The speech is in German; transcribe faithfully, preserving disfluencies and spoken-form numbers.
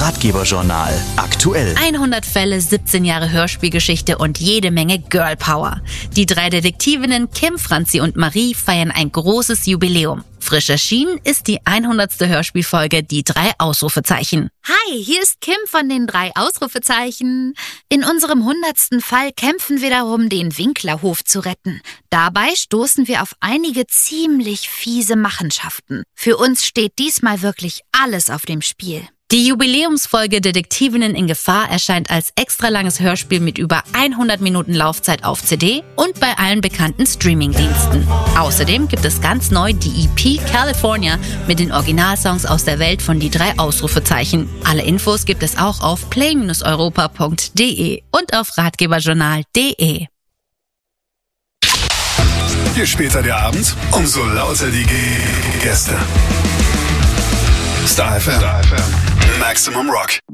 Ratgeberjournal aktuell. hundert Fälle, siebzehn Jahre Hörspielgeschichte und jede Menge Girl Power. Die drei Detektivinnen Kim, Franzi und Marie feiern ein großes Jubiläum. Frisch erschienen ist die hundertste Hörspielfolge Die drei Ausrufezeichen. Hi, hier ist Kim von den drei Ausrufezeichen. In unserem hundertsten Fall kämpfen wir darum, den Winklerhof zu retten. Dabei stoßen wir auf einige ziemlich fiese Machenschaften. Für uns steht diesmal wirklich alles auf dem Spiel. Die Jubiläumsfolge Detektivinnen in Gefahr erscheint als extra langes Hörspiel mit über hundert Minuten Laufzeit auf C D und bei allen bekannten Streamingdiensten. Außerdem gibt es ganz neu die E P California mit den Originalsongs aus der Welt von Die drei Ausrufezeichen. Alle Infos gibt es auch auf play Bindestrich europa punkt de und auf ratgeberjournal punkt de. Je später der Abend, umso lauter die Gäste. Star F M. Maximum Rock.